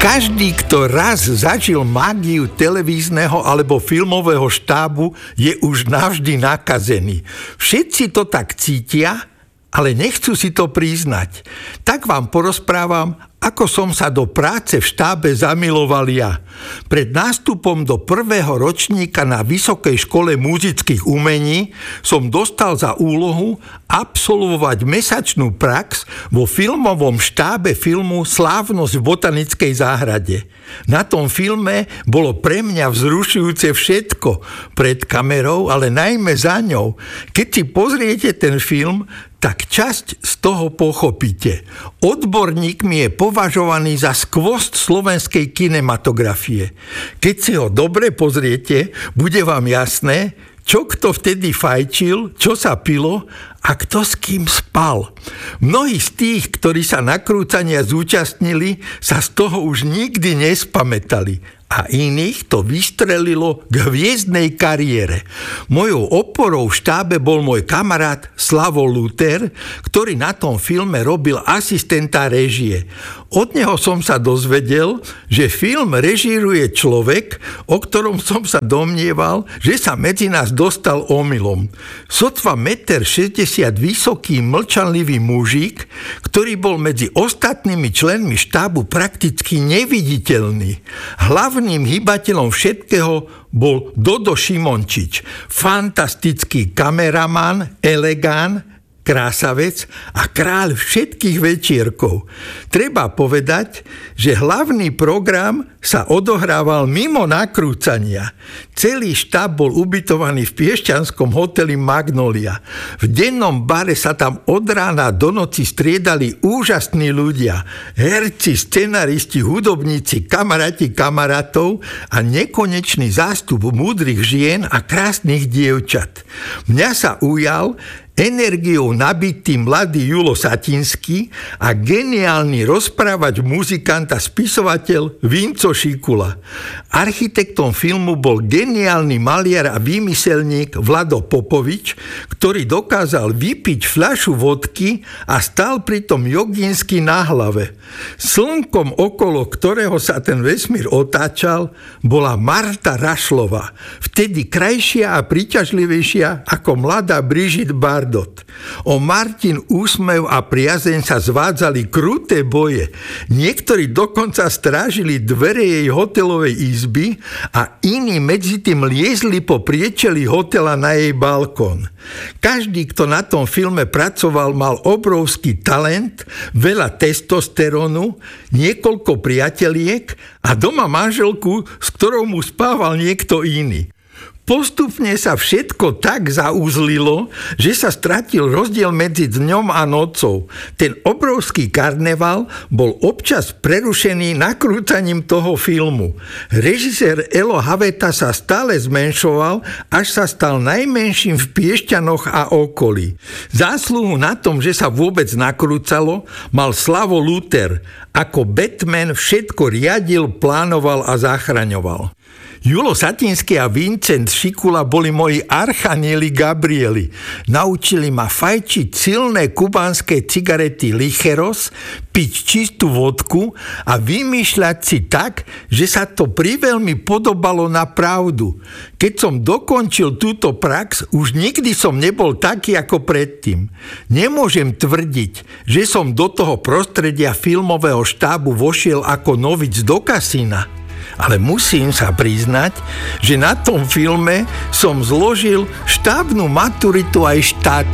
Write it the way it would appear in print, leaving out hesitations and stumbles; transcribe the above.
Každý, kto raz zažil mágiu televízneho alebo filmového štábu, je už navždy nakazený. Všetci to tak cítia, ale nechcú si to priznať. Tak vám porozprávam, ako som sa do práce v štábe zamiloval ja. Pred nástupom do prvého ročníka na Vysokej škole múzických umení som dostal za úlohu absolvovať mesačnú prax vo filmovom štábe filmu Slávnosť v botanickej záhrade. Na tom filme bolo pre mňa vzrušujúce všetko pred kamerou, ale najmä za ňou. Keď si pozriete ten film, tak časť z toho pochopíte. Odborník mi je považovaný za skvost slovenskej kinematografie. Keď si ho dobre pozriete, bude vám jasné, čo kto vtedy fajčil, čo sa pilo a kto s kým spal. Mnohí z tých, ktorí sa nakrúcania zúčastnili, sa z toho už nikdy nespamätali. A iných to vystrelilo k hviezdnej kariére. Mojou oporou v štábe bol môj kamarát Slavo Luther, ktorý na tom filme robil asistenta réžie. Od neho som sa dozvedel, že film režíruje človek, o ktorom som sa domnieval, že sa medzi nás dostal omylom. Sotva 1,60 m vysoký, mlčanlivý mužík, ktorý bol medzi ostatnými členmi štábu prakticky neviditeľný. Hlavným hýbateľom všetkého bol Dodo Šimončič, fantastický kameraman, elegán, krásavec a kráľ všetkých večierkov. Treba povedať, že hlavný program sa odohrával mimo nakrúcania. Celý štáb bol ubytovaný v piešťanskom hoteli Magnolia. V dennom bare sa tam od rána do noci striedali úžasní ľudia. Herci, scenaristi, hudobníci, kamaráti kamarátov a nekonečný zástup múdrych žien a krásnych dievčat. Mňa sa ujal energiou nabitý mladý Julo Satinský a geniálny rozprávač, muzikant a spisovateľ Vinco Šikula. Architektom filmu bol geniálny maliar a výmyselník Vlado Popovič, ktorý dokázal vypiť fľašu vodky a stal pritom jogínsky na hlave. Slnkom, okolo ktorého sa ten vesmír otáčal, bola Marta Rašlová, vtedy krajšia a príťažlivejšia ako mladá Brigitte Bardot. O Martin úsmev a priazeň sa zvádzali kruté boje. Niektorí dokonca strážili dvere jej hotelovej izby a iní medzi tým liezli po priečeli hotela na jej balkón. Každý, kto na tom filme pracoval, mal obrovský talent, veľa testosterónu, niekoľko priateliek a doma manželku, s ktorou mu spával niekto iný. Postupne sa všetko tak zauzlilo, že sa stratil rozdiel medzi dňom a nocou. Ten obrovský karneval bol občas prerušený nakrúcaním toho filmu. Režisér Elo Haveta sa stále zmenšoval, až sa stal najmenším v Piešťanoch a okolí. Zásluhu na tom, že sa vôbec nakrúcalo, mal Slavo Luther. Ako Batman všetko riadil, plánoval a zachraňoval. Julo Satinský a Vincent Šikula boli moji archanieli Gabrieli. Naučili ma fajčiť silné kubánske cigarety Licheros, piť čistú vodku a vymýšľať si tak, že sa to priveľmi podobalo na pravdu. Keď som dokončil túto prax, už nikdy som nebol taký ako predtým. Nemôžem tvrdiť, že som do toho prostredia filmového štábu vošiel ako novic do kasína. Ale musím sa priznať, že na tom filme som zložil štábnu maturitu aj štát.